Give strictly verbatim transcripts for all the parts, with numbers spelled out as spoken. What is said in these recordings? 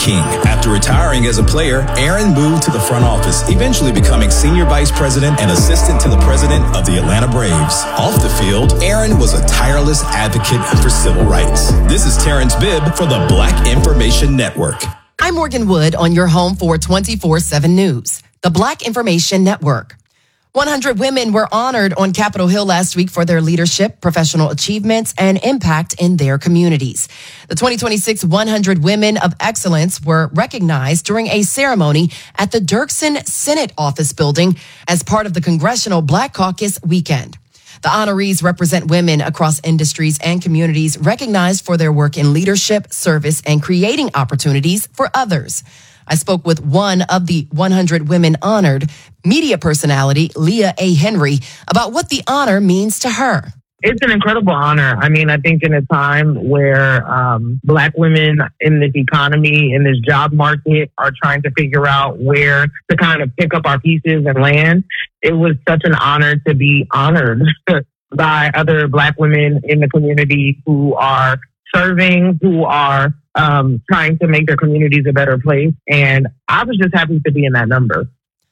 King. After retiring as a player, Aaron moved to the front office, eventually becoming senior vice president and assistant to the president of the Atlanta Braves. Off the field, Aaron was a tireless advocate for civil rights. This is Terrence Bibb for the Black Information Network. I'm Morgan Wood on your home for twenty-four seven News, the Black Information Network. one hundred women were honored on Capitol Hill last week for their leadership, professional achievements, and impact in their communities. The twenty twenty-six one hundred Women of Excellence were recognized during a ceremony at the Dirksen Senate Office Building as part of the Congressional Black Caucus weekend. The honorees represent women across industries and communities recognized for their work in leadership, service, and creating opportunities for others. I spoke with one of the one hundred women honored, media personality Leah A. Henry, about what the honor means to her. It's an incredible honor. I mean, I think in a time where um, Black women in this economy, in this job market, are trying to figure out where to kind of pick up our pieces and land, it was such an honor to be honored by other Black women in the community who are serving, who are um, trying to make their communities a better place. And I was just happy to be in that number.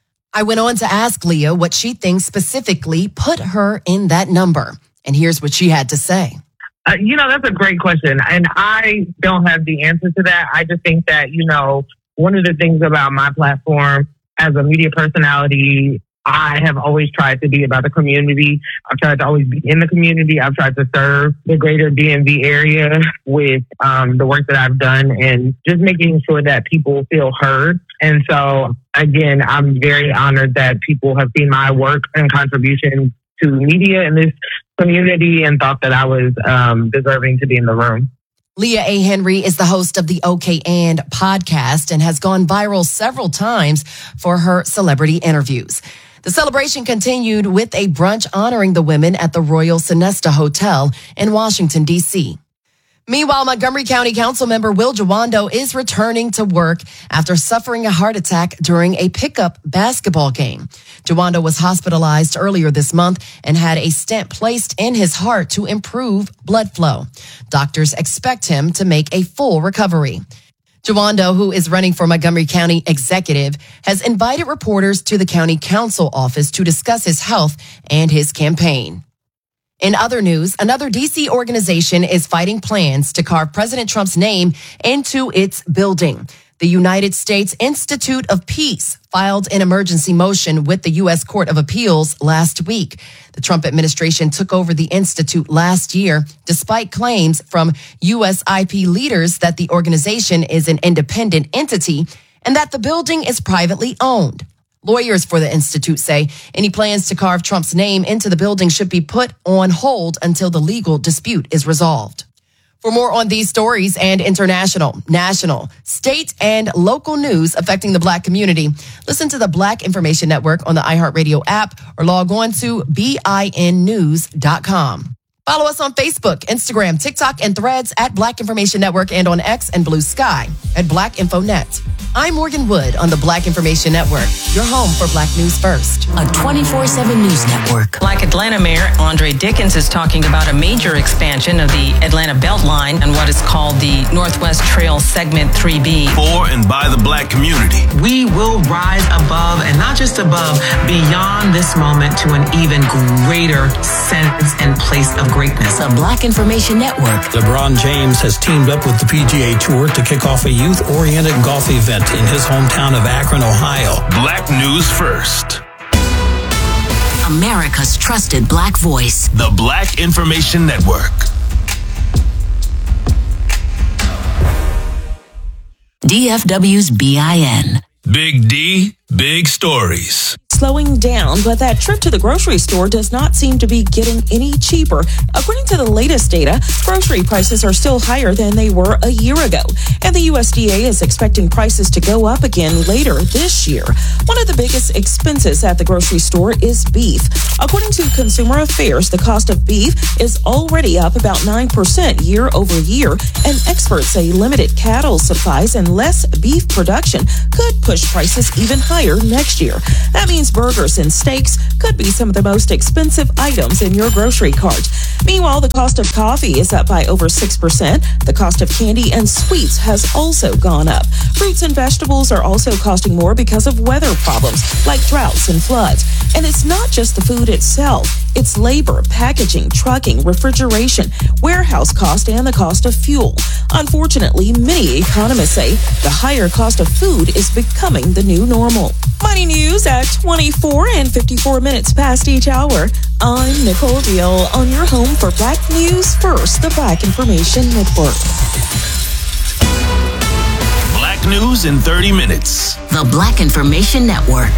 I went on to ask Leah what she thinks specifically put her in that number. And here's what she had to say. Uh, you know, that's a great question. And I don't have the answer to that. I just think that, you know, one of the things about my platform as a media personality, I have always tried to be about the community. I've tried to always be in the community. I've tried to serve the greater D M V area with um, the work that I've done and just making sure that people feel heard. And so, again, I'm very honored that people have seen my work and contribution to media in this community and thought that I was um, deserving to be in the room. Leah A. Henry is the host of the OK And podcast and has gone viral several times for her celebrity interviews. The celebration continued with a brunch honoring the women at the Royal Sonesta Hotel in Washington, D C. Meanwhile, Montgomery County Councilmember Will Jawando is returning to work after suffering a heart attack during a pickup basketball game. Jawando was hospitalized earlier this month and had a stent placed in his heart to improve blood flow. Doctors expect him to make a full recovery. Jawando, who is running for Montgomery County Executive, has invited reporters to the county council office to discuss his health and his campaign. In other news, another D C organization is fighting plans to carve President Trump's name into its building. The United States Institute of Peace filed an emergency motion with the U S Court of Appeals last week. The Trump administration took over the institute last year, despite claims from U S I P leaders that the organization is an independent entity and that the building is privately owned. Lawyers for the institute say any plans to carve Trump's name into the building should be put on hold until the legal dispute is resolved. For more on these stories and international, national, state, and local news affecting the Black community, listen to the Black Information Network on the iHeartRadio app or log on to B I N news dot com. Follow us on Facebook, Instagram, TikTok, and Threads at Black Information Network and on X and Blue Sky at Black Info Net. I'm Morgan Wood on the Black Information Network, your home for Black News First. A twenty-four seven News Network. Black Atlanta Mayor Andre Dickens is talking about a major expansion of the Atlanta Beltline and what is called the Northwest Trail Segment three B. For and by the Black community. We will rise above, and not just above, beyond this moment to an even greater sense and place of greatness. The Black Information Network. LeBron James has teamed up with the P G A Tour to kick off a youth-oriented golf event in his hometown of Akron, Ohio. Black News First. America's trusted Black voice. The Black Information Network. D F W's B I N. Big D, big stories. Slowing down, but that trip to the grocery store does not seem to be getting any cheaper. According to the latest data, grocery prices are still higher than they were a year ago, and the U S D A is expecting prices to go up again later this year. One of the biggest expenses at the grocery store is beef. According to Consumer Affairs, the cost of beef is already up about nine percent year over year, and experts say limited cattle supplies and less beef production could push prices even higher next year. That means wings, burgers, and steaks could be some of the most expensive items in your grocery cart. Meanwhile, the cost of coffee is up by over six percent. The cost of candy and sweets has also gone up. Fruits and vegetables are also costing more because of weather problems like droughts and floods. And it's not just the food itself. It's labor, packaging, trucking, refrigeration, warehouse cost, and the cost of fuel. Unfortunately, many economists say the higher cost of food is becoming the new normal. Money News at twenty-four and fifty-four minutes past each hour. I'm Nicole Deal on your home for Black News First, the Black Information Network. Black News in thirty minutes. The Black Information Network.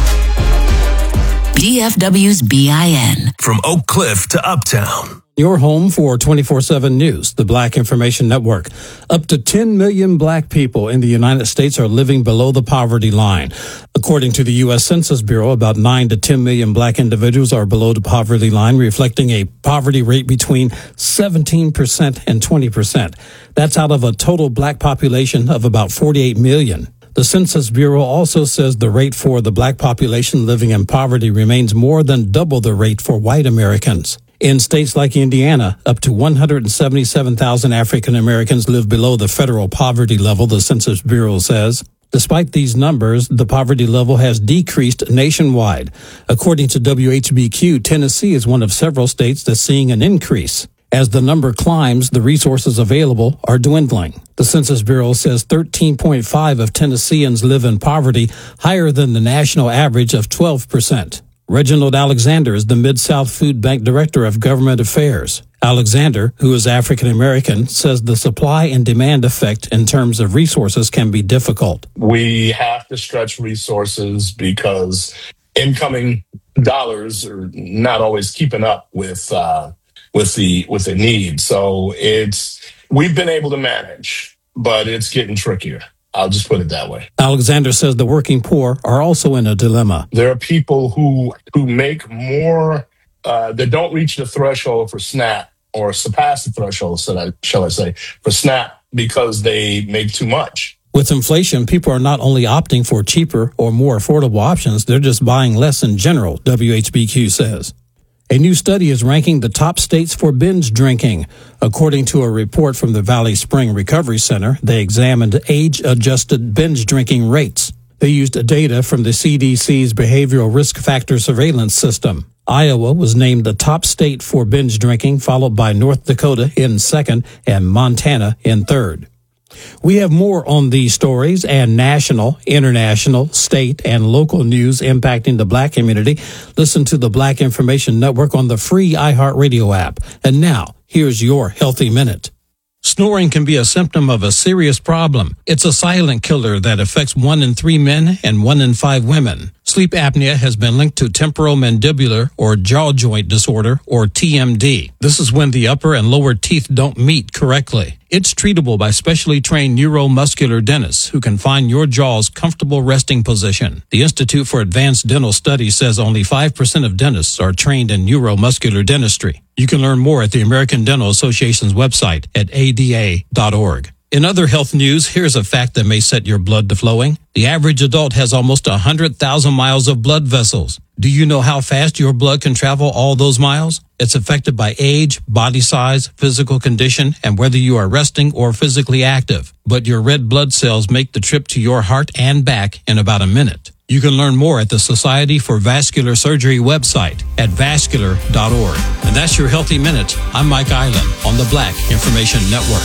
D F W's B I N. From Oak Cliff to Uptown. Your home for twenty-four seven News, the Black Information Network. Up to ten million black people in the United States are living below the poverty line. According to the U S Census Bureau, about nine to ten million black individuals are below the poverty line, reflecting a poverty rate between seventeen percent and twenty percent. That's out of a total black population of about forty-eight million. The Census Bureau also says the rate for the black population living in poverty remains more than double the rate for white Americans. In states like Indiana, up to one hundred seventy-seven thousand African Americans live below the federal poverty level, the Census Bureau says. Despite these numbers, the poverty level has decreased nationwide. According to W H B Q, Tennessee is one of several states that's seeing an increase. As the number climbs, the resources available are dwindling. The Census Bureau says thirteen point five of Tennesseans live in poverty, higher than the national average of twelve percent. Reginald Alexander is the Mid-South Food Bank Director of Government Affairs. Alexander, who is African American, says the supply and demand effect in terms of resources can be difficult. We have to stretch resources because incoming dollars are not always keeping up with uh, with the with the need. So it's we've been able to manage, but it's getting trickier. I'll just put it that way. Alexander says the working poor are also in a dilemma. There are people who who make more, uh, that don't reach the threshold for SNAP or surpass the threshold, shall I, shall I say, for SNAP because they make too much. With inflation, people are not only opting for cheaper or more affordable options, they're just buying less in general, W H B Q says. A new study is ranking the top states for binge drinking. According to a report from the Valley Spring Recovery Center, they examined age-adjusted binge drinking rates. They used data from the C D C's Behavioral Risk Factor Surveillance System. Iowa was named the top state for binge drinking, followed by North Dakota in second and Montana in third. We have more on these stories and national, international, state, and local news impacting the black community. Listen to the Black Information Network on the free iHeartRadio app. And now, here's your Healthy Minute. Snoring can be a symptom of a serious problem. It's a silent killer that affects one in three men and one in five women. Sleep apnea has been linked to temporomandibular or jaw joint disorder, or T M D. This is when the upper and lower teeth don't meet correctly. It's treatable by specially trained neuromuscular dentists who can find your jaw's comfortable resting position. The Institute for Advanced Dental Studies says only five percent of dentists are trained in neuromuscular dentistry. You can learn more at the American Dental Association's website at A D A dot org. In other health news, here's a fact that may set your blood to flowing. The average adult has almost one hundred thousand miles of blood vessels. Do you know how fast your blood can travel all those miles? It's affected by age, body size, physical condition, and whether you are resting or physically active. But your red blood cells make the trip to your heart and back in about a minute. You can learn more at the Society for Vascular Surgery website at vascular dot org. And that's your Healthy Minute. I'm Mike Island on the Black Information Network.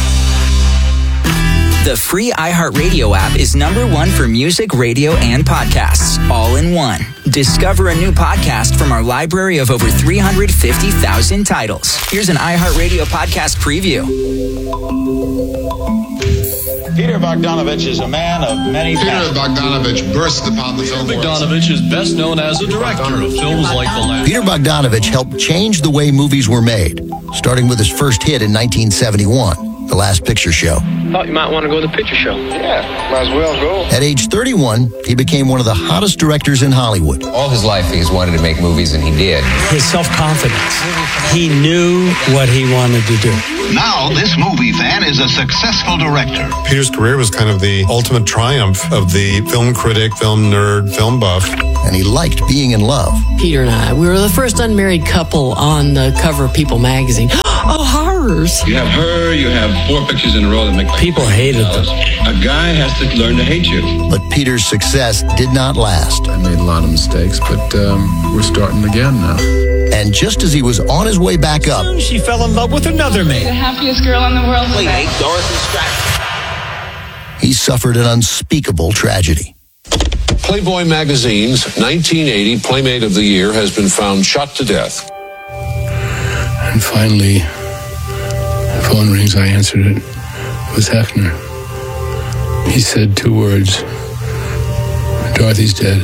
The free iHeartRadio app is number one for music, radio, and podcasts, all in one. Discover a new podcast from our library of over three hundred fifty thousand titles. Here's an iHeartRadio podcast preview. Peter Bogdanovich is a man of many Peter passions. Bogdanovich burst upon the film world. Bogdanovich is best known as a director of films like The Last. Peter Bogdanovich helped change the way movies were made, starting with his first hit in nineteen seventy-one, The Last Picture Show. Thought you might want to go to the picture show. Yeah, might as well go. At age thirty-one, he became one of the hottest directors in Hollywood. All his life, he's wanted to make movies, and he did. His self-confidence. He knew what he wanted to do. Now, this movie fan is a successful director. Peter's career was kind of the ultimate triumph of the film critic, film nerd, film buff. And he liked being in love. Peter and I, we were the first unmarried couple on the cover of People magazine. Oh, horrors. You have her, you have four pictures in a row that make people hated them. A guy has to learn to hate you. But Peter's success did not last. I made a lot of mistakes, but um, we're starting again now. And just as he was on his way back up, she fell in love with another man. The happiest girl in the world. Play Dorothy Stratton. He suffered an unspeakable tragedy. Playboy magazine's nineteen eighty Playmate of the Year has been found shot to death. And finally, the phone rings. I answered it. It was Hefner. He said two words. Dorothy's dead.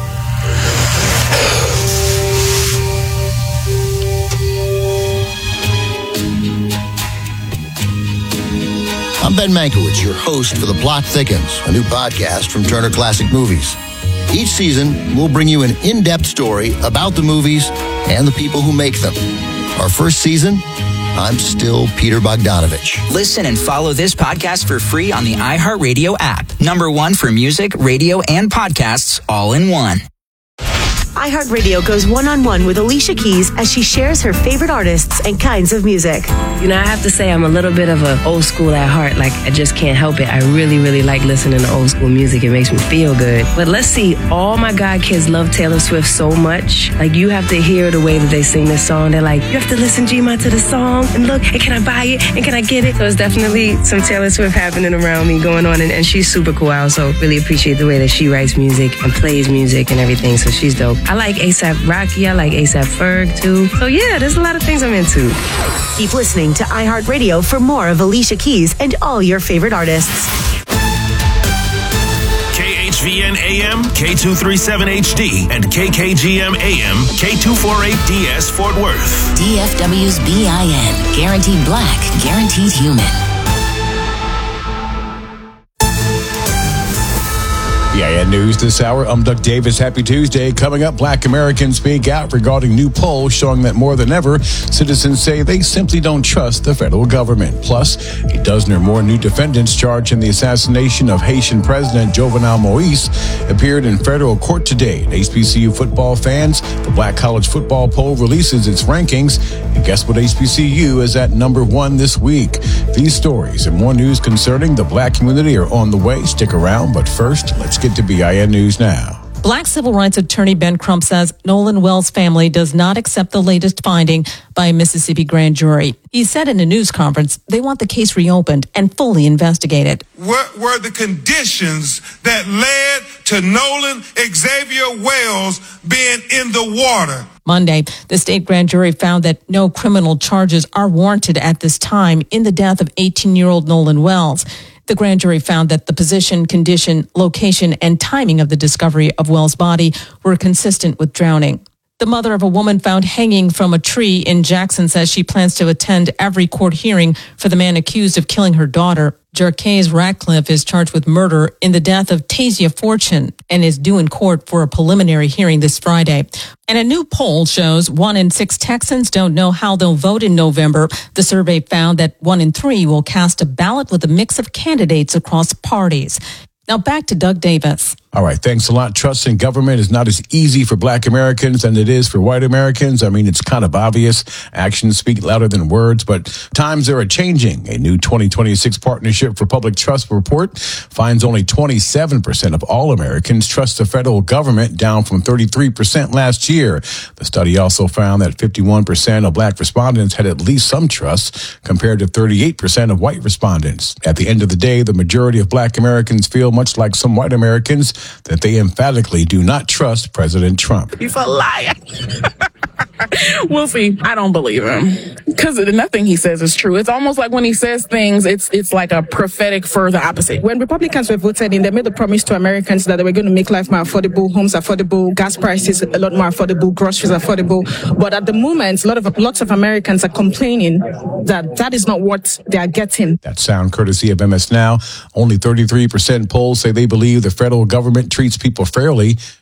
I'm Ben Mankiewicz, your host for The Plot Thickens, a new podcast from Turner Classic Movies. Each season, we'll bring you an in-depth story about the movies and the people who make them. Our first season, I'm still Peter Bogdanovich. Listen and follow this podcast for free on the iHeartRadio app. Number one for music, radio, and podcasts all in one. iHeartRadio goes one-on-one with Alicia Keys as she shares her favorite artists and kinds of music. You know, I have to say I'm a little bit of an old school at heart. Like, I just can't help it. I really, really like listening to old school music. It makes me feel good. But let's see, all my god kids love Taylor Swift so much. Like, you have to hear the way that they sing this song. They're like, you have to listen, G-Ma, to the song. And look, and can I buy it? And can I get it? So it's definitely some Taylor Swift happening around me going on. And, and she's super cool. I also really appreciate the way that she writes music and plays music and everything. So she's dope. I like ASAP Rocky. I like ASAP Ferg, too. So, yeah, there's a lot of things I'm into. Keep listening to iHeartRadio for more of Alicia Keys and all your favorite artists. K H V N A M, K two thirty-seven H D, and K K G M A M, K two forty-eight D S Fort Worth. D F W's B I N. Guaranteed black, guaranteed human. B I N News this hour. I'm Doug Davis. Happy Tuesday. Coming up, Black Americans speak out regarding new polls showing that more than ever, citizens say they simply don't trust the federal government. Plus, a dozen or more new defendants charged in the assassination of Haitian President Jovenel Moïse appeared in federal court today. H B C U football fans, the Black College Football Poll releases its rankings. And guess what H B C U is at number one this week? These stories and more news concerning the Black community are on the way. Stick around, but first, let's get to B I N News now. Black civil rights attorney Ben Crump says Nolan Wells' family does not accept the latest finding by a Mississippi grand jury. He said in a news conference they want the case reopened and fully investigated. What were the conditions that led to Nolan Xavier Wells being in the water? Monday, the state grand jury found that no criminal charges are warranted at this time in the death of eighteen-year-old Nolan Wells. The grand jury found that the position, condition, location, and timing of the discovery of Wells' body were consistent with drowning. The mother of a woman found hanging from a tree in Jackson says she plans to attend every court hearing for the man accused of killing her daughter. Jerkes Ratcliffe is charged with murder in the death of Tasia Fortune and is due in court for a preliminary hearing this Friday. And a new poll shows one in six Texans don't know how they'll vote in November. The survey found that one in three will cast a ballot with a mix of candidates across parties. Now back to Doug Davis. All right, thanks a lot. Trust in government is not as easy for Black Americans than it is for white Americans. I mean, it's kind of obvious. Actions speak louder than words, but times are changing. A new twenty twenty-six Partnership for Public Trust report finds only twenty-seven percent of all Americans trust the federal government, down from thirty-three percent last year. The study also found that fifty-one percent of Black respondents had at least some trust, compared to thirty-eight percent of white respondents. At the end of the day, the majority of Black Americans feel much like some white Americans that they emphatically do not trust President Trump. He's a liar. We'll see. I don't believe him because nothing he says is true. It's almost like when he says things, it's it's like a prophetic for the opposite. When Republicans were voted in, they made a promise to Americans that they were going to make life more affordable, homes affordable, gas prices a lot more affordable, groceries affordable. But at the moment, a lot of lots of Americans are complaining that that is not what they are getting. That sound courtesy of M S Now. Only thirty-three percent polls say they believe the federal government treats people fairly.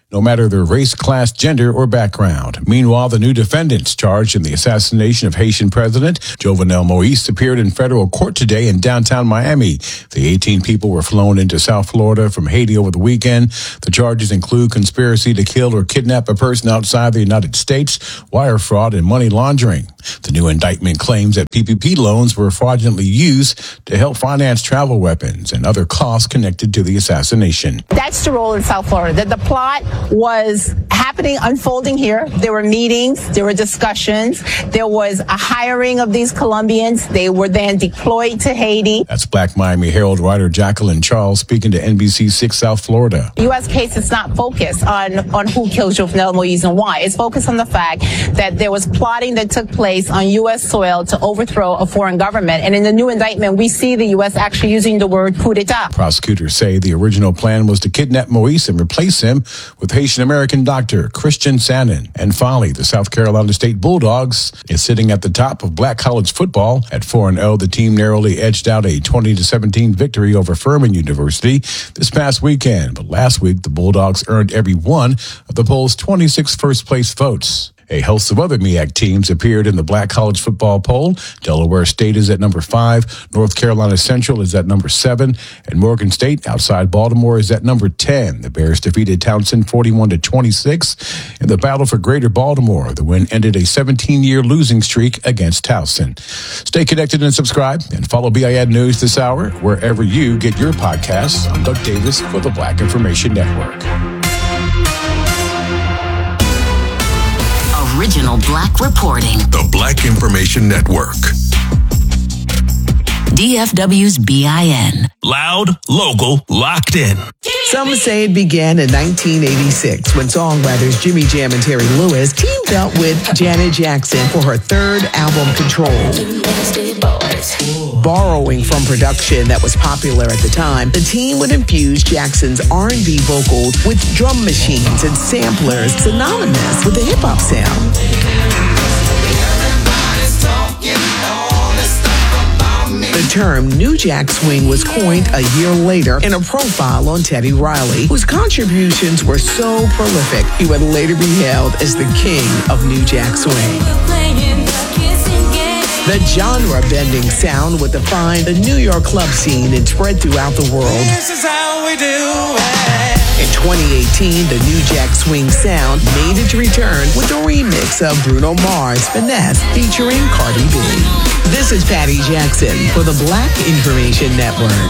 no matter their race, class, gender, or background. Meanwhile, the new defendants charged in the assassination of Haitian President Jovenel Moïse appeared in federal court today in downtown Miami. The eighteen people were flown into South Florida from Haiti over the weekend. The charges include conspiracy to kill or kidnap a person outside the United States, wire fraud, and money laundering. The new indictment claims that P P P loans were fraudulently used to help finance travel weapons and other costs connected to the assassination. That's the role in South Florida. That the plot was happening, unfolding here. There were meetings, there were discussions, there was a hiring of these Colombians. They were then deployed to Haiti. That's Black Miami Herald writer Jacqueline Charles speaking to N B C six South Florida. The U S case is not focused on, on who killed Jovenel Moïse and why. It's focused on the fact that there was plotting that took place on U S soil to overthrow a foreign government. And in the new indictment, we see the U S actually using the word coup d'etat. Prosecutors say the original plan was to kidnap Moïse and replace him with Haitian-American doctor Christian Sannon. And finally, the South Carolina State Bulldogs is sitting at the top of Black college football. At four and oh, the team narrowly edged out a twenty to seventeen victory over Furman University this past weekend. But last week, the Bulldogs earned every one of the poll's twenty-six first-place votes. A host of other M E A C teams appeared in the Black College Football Poll. Delaware State is at number five, North Carolina Central is at number seven, and Morgan State, outside Baltimore, is at number ten. The Bears defeated Townsend forty-one to twenty-six in the battle for Greater Baltimore. The win ended a seventeen-year losing streak against Towson. Stay connected and subscribe, and follow B I N News this hour wherever you get your podcasts. I'm Doug Davis for the Black Information Network. Original Black reporting. The Black Information Network. D F W's B I N. Loud, local, locked in. Some say it began in nineteen eighty-six when songwriters Jimmy Jam and Terry Lewis teamed up with Janet Jackson for her third album, Control. Borrowing from production that was popular at the time, the team would infuse Jackson's R and B vocals with drum machines and samplers synonymous with the hip-hop sound. The term New Jack Swing was coined a year later in a profile on Teddy Riley, whose contributions were so prolific he would later be hailed as the king of New Jack Swing. The genre-bending sound would define the New York club scene and spread throughout the world. This is how we do it. In twenty eighteen, the New Jack Swing sound made its return with a remix of Bruno Mars' Finesse featuring Cardi B. This is Patty Jackson for the Black Information Network.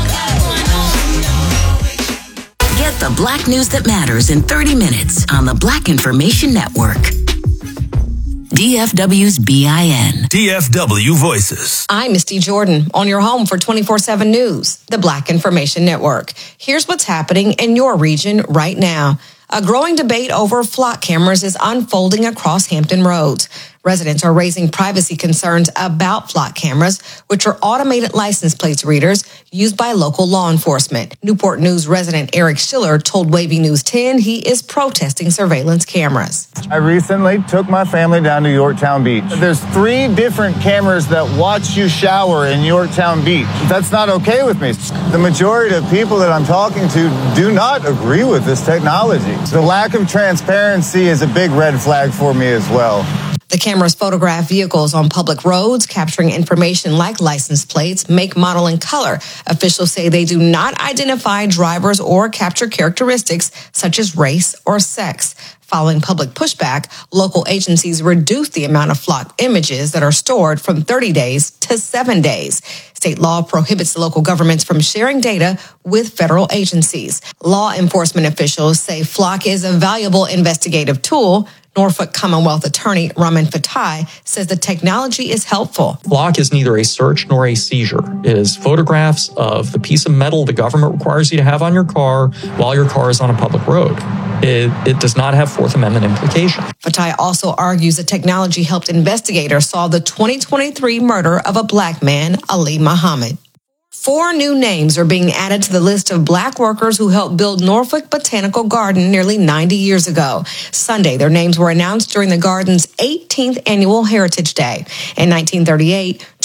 Get the Black news that matters in thirty minutes on the Black Information Network. D F W's B I N. D F W Voices. I'm Misty Jordan on your home for twenty-four seven News, the Black Information Network. Here's what's happening in your region right now. A growing debate over flock cameras is unfolding across Hampton Roads. Residents are raising privacy concerns about flock cameras, which are automated license plate readers used by local law enforcement. Newport News resident Eric Schiller told Wavy News ten he is protesting surveillance cameras. I recently took my family down to Yorktown Beach. There's three different cameras that watch you shower in Yorktown Beach. That's not okay with me. The majority of people that I'm talking to do not agree with this technology. The lack of transparency is a big red flag for me as well. The cameras photograph vehicles on public roads, capturing information like license plates, make, model, and color. Officials say they do not identify drivers or capture characteristics such as race or sex. Following public pushback, local agencies reduced the amount of flock images that are stored from thirty days to seven days. State law prohibits local governments from sharing data with federal agencies. Law enforcement officials say flock is a valuable investigative tool. Norfolk Commonwealth attorney Raman Fatai says the technology is helpful. Flock is neither a search nor a seizure. It is photographs of the piece of metal the government requires you to have on your car while your car is on a public road. It, it does not have Fourth Amendment implication. Fatai also argues the technology helped investigators solve the twenty twenty-three murder of a black man, Ali Muhammad. Four new names are being added to the list of black workers who helped build Norfolk Botanical Garden nearly ninety years ago. Sunday, their names were announced during the garden's eighteenth annual Heritage Day. In nineteen thirty-eight,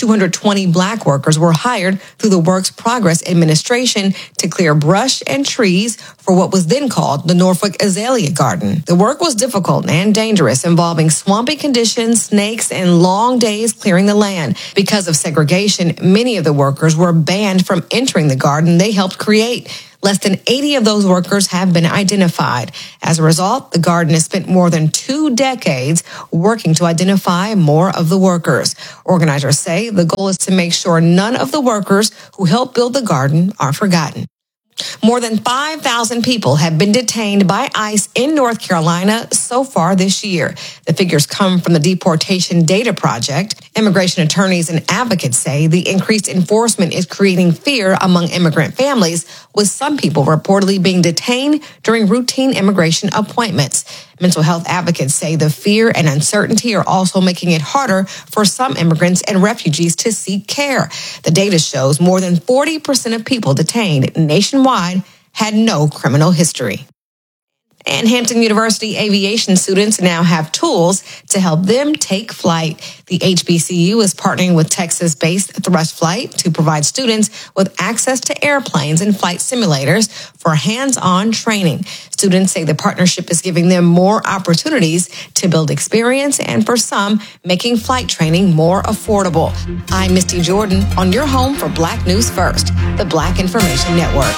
two hundred twenty black workers were hired through the Works Progress Administration to clear brush and trees for what was then called the Norfolk Azalea Garden. The work was difficult and dangerous, involving swampy conditions, snakes, and long days clearing the land. Because of segregation, many of the workers were banned from entering the garden they helped create. Less than eighty of those workers have been identified. As a result, the garden has spent more than two decades working to identify more of the workers. Organizers say the goal is to make sure none of the workers who helped build the garden are forgotten. More than five thousand people have been detained by ICE in North Carolina so far this year. The figures come from the Deportation Data Project. Immigration attorneys and advocates say the increased enforcement is creating fear among immigrant families, with some people reportedly being detained during routine immigration appointments. Mental health advocates say the fear and uncertainty are also making it harder for some immigrants and refugees to seek care. The data shows more than forty percent of people detained nationwide had no criminal history. And Hampton University aviation students now have tools to help them take flight. The H B C U is partnering with Texas-based Thrust Flight to provide students with access to airplanes and flight simulators for hands-on training. Students say the partnership is giving them more opportunities to build experience and, for some, making flight training more affordable. I'm Misty Jordan on your home for Black News First, the Black Information Network.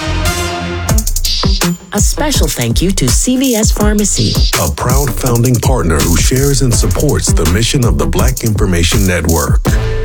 A special thank you to C V S Pharmacy, a proud founding partner who shares and supports the mission of the Black Information Network.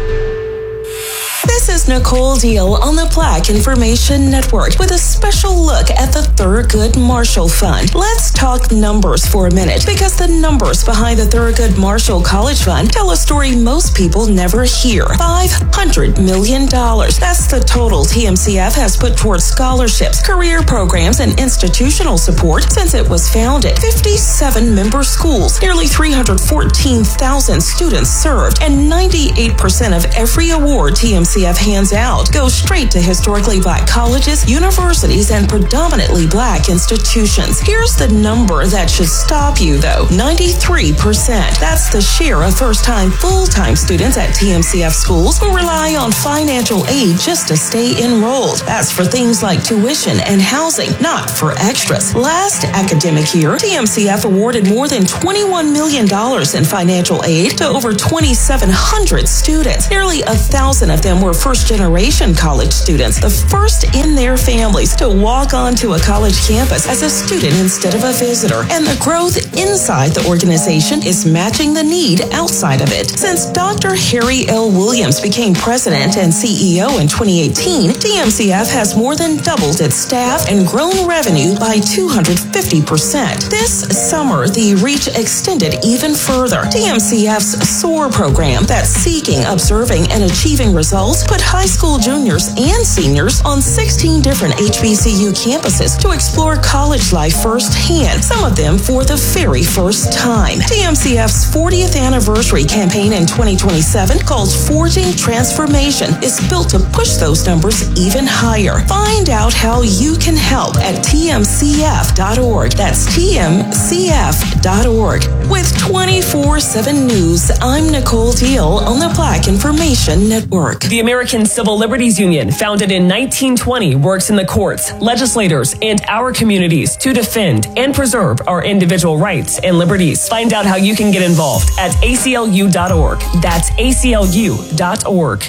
This is Nicole Deal on the Black Information Network with a special look at the Thurgood Marshall Fund. Let's talk numbers for a minute, because the numbers behind the Thurgood Marshall College Fund tell a story most people never hear. five hundred million dollars. That's the total T M C F has put towards scholarships, career programs, and institutional support since it was founded. fifty-seven member schools, nearly three hundred fourteen thousand students served, and ninety-eight percent of every award T M C F hands out goes straight to historically black colleges, universities, and predominantly black institutions. Here's the number that should stop you, though. ninety-three percent. That's the share of first-time, full-time students at T M C F schools who rely on financial aid just to stay enrolled. That's for things like tuition and housing, not for extras. Last academic year, T M C F awarded more than twenty-one million dollars in financial aid to over twenty-seven hundred students. Nearly a thousand of them were first-generation college students, the first in their families to walk onto a college campus as a student instead of a visitor. And the growth inside the organization is matching the need outside of it. Since Doctor Harry L. Williams became president and C E O in twenty eighteen, T M C F has more than doubled its staff and grown revenue by two hundred fifty percent. This summer, the reach extended even further. T M C F's SOAR program, that's seeking, observing, and achieving results, put high school juniors and seniors on sixteen different H B C U campuses to explore college life firsthand, some of them for the very first time. T M C F's fortieth anniversary campaign in twenty twenty-seven, called Forging Transformation, is built to push those numbers even higher. Find out how you can help at T M C F dot org. That's T M C F dot org. With twenty-four seven News, I'm Nicole Deal on the Black Information Network. The American Civil Liberties Union, founded in nineteen twenty, works in the courts, legislators, and our communities to defend and preserve our individual rights and liberties. Find out how you can get involved at A C L U dot org. That's A C L U dot org.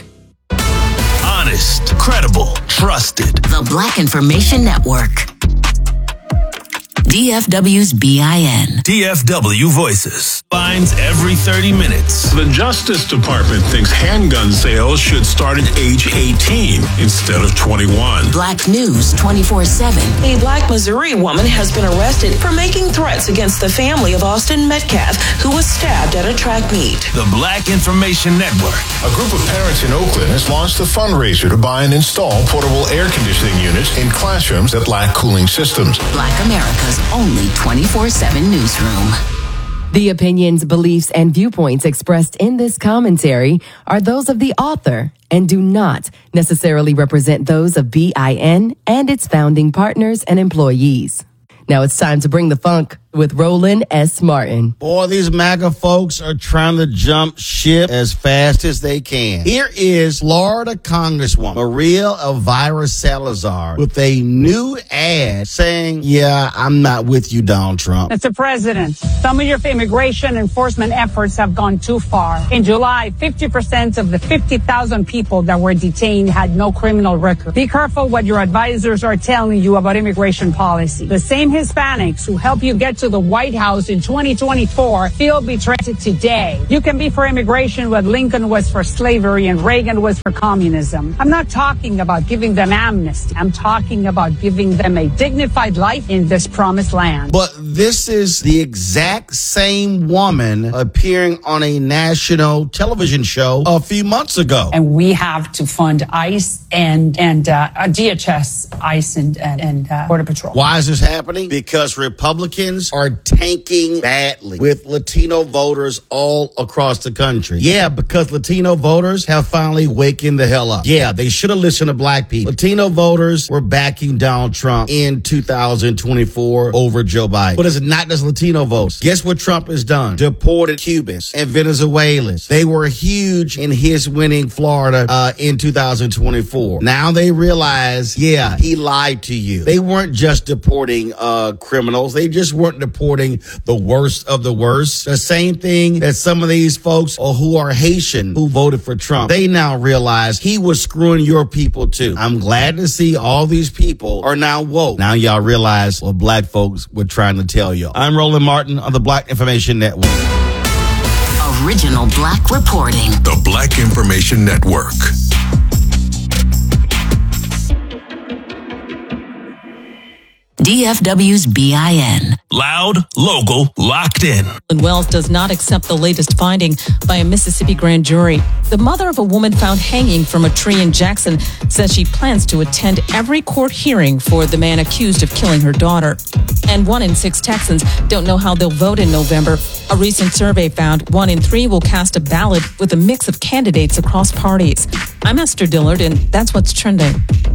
Honest, credible, trusted. The Black Information Network. D F W's B I N. D F W Voices. Lines every thirty minutes. The Justice Department thinks handgun sales should start at age eighteen instead of twenty-one. Black News twenty-four seven. A Black Missouri woman has been arrested for making threats against the family of Austin Metcalf, who was stabbed at a track meet. The Black Information Network. A group of parents in Oakland has launched a fundraiser to buy and install portable air conditioning units in classrooms that lack cooling systems. Black America's only twenty-four seven newsroom. The opinions, beliefs, and viewpoints expressed in this commentary are those of the author and do not necessarily represent those of B I N and its founding partners and employees. Now it's time to bring the funk. with Roland S. Martin. Boy, these MAGA folks are trying to jump ship as fast as they can. Here is Florida Congresswoman Maria Elvira Salazar with a new ad saying, yeah, I'm not with you, Donald Trump. Mister President, some of your immigration enforcement efforts have gone too far. In July, fifty percent of the fifty thousand people that were detained had no criminal record. Be careful what your advisors are telling you about immigration policy. The same Hispanics who help you get to the White House in twenty twenty-four feel betrayed today. You can be for immigration what Lincoln was for slavery and Reagan was for communism. I'm not talking about giving them amnesty. I'm talking about giving them a dignified life in this promised land. But this is the exact same woman appearing on a national television show a few months ago. And we have to fund ICE and and uh, D H S, ICE and, and, and uh, Border Patrol. Why is this happening? Because Republicans are tanking badly with Latino voters all across the country. Yeah, because Latino voters have finally waken the hell up. Yeah, they should have listened to black people. Latino voters were backing Donald Trump in two thousand twenty-four over Joe Biden. But it's not just Latino votes. Guess what Trump has done? Deported Cubans and Venezuelans. They were huge in his winning Florida uh, in two thousand twenty-four. Now they realize, yeah, he lied to you. They weren't just deporting uh, criminals. They just weren't deporting the worst of the worst. The same thing that some of these folks who are Haitian who voted for Trump, they now realize he was screwing your people too. I'm glad to see all these people are now woke. Now y'all realize what black folks were trying to tell you. I'm Roland Martin on the Black Information Network. Original Black reporting. The Black Information Network. D F W's B I N. Loud, local, locked in. Wells does not accept the latest finding by a Mississippi grand jury. The mother of a woman found hanging from a tree in Jackson says she plans to attend every court hearing for the man accused of killing her daughter. And one in six Texans don't know how they'll vote in November. A recent survey found one in three will cast a ballot with a mix of candidates across parties. I'm Esther Dillard, and that's what's trending.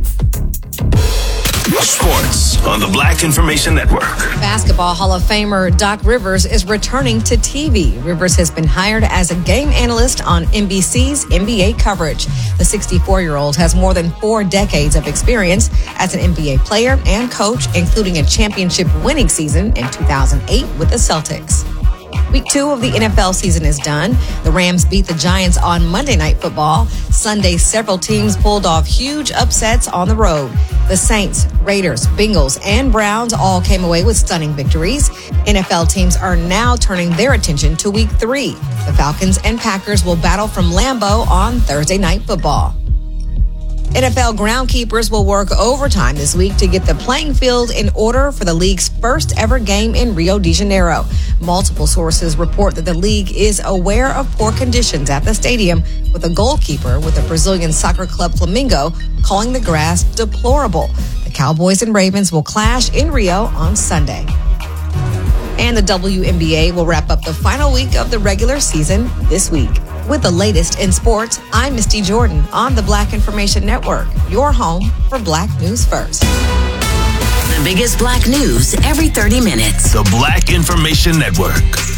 Sports on the Black Information Network. Basketball Hall of Famer Doc Rivers is returning to T V. Rivers has been hired as a game analyst on N B C's N B A coverage. The sixty-four-year-old has more than four decades of experience as an N B A player and coach, including a championship winning season in two thousand eight with the Celtics. Week two of the N F L season is done. The Rams beat the Giants on Monday Night Football. Sunday, several teams pulled off huge upsets on the road. The Saints, Raiders, Bengals, and Browns all came away with stunning victories. N F L teams are now turning their attention to Week three. The Falcons and Packers will battle from Lambeau on Thursday Night Football. N F L groundkeepers will work overtime this week to get the playing field in order for the league's first ever game in Rio de Janeiro. Multiple sources report that the league is aware of poor conditions at the stadium, with a goalkeeper with the Brazilian soccer club Flamengo calling the grass deplorable. The Cowboys and Ravens will clash in Rio on Sunday. And the W N B A will wrap up the final week of the regular season this week. With the latest in sports, I'm Misty Jordan on the Black Information Network, your home for Black News First. The biggest Black news every thirty minutes. The Black Information Network.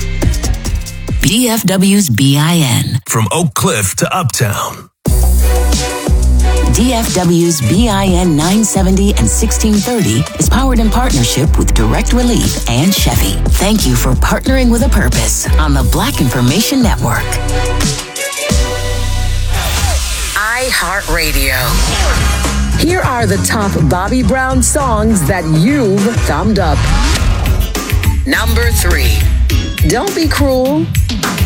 D F W's B I N. From Oak Cliff to Uptown. D F W's B I N nine seventy and sixteen thirty is powered in partnership with Direct Relief and Chevy. Thank you for partnering with a purpose on the Black Information Network. iHeartRadio. Here are the top Bobby Brown songs that you've thumbed up. Number three, Don't Be Cruel.